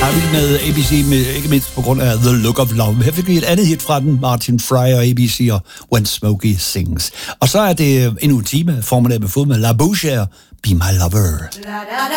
Jeg er vild med ABC, ikke mindst på grund af The Look of Love. Her fik vi et andet hit fra den, Martin Fry og ABC og When Smokey Sings. Og så er det endnu en time, formiddag med fod med La Bouche, Be My Lover.